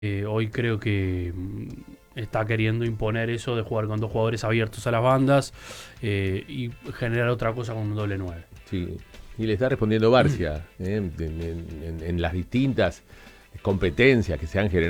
Hoy creo que está queriendo imponer eso de jugar con dos jugadores abiertos a las bandas y generar otra cosa con un doble 9. Sí, y le está respondiendo Barcia en las distintas competencias que se han generado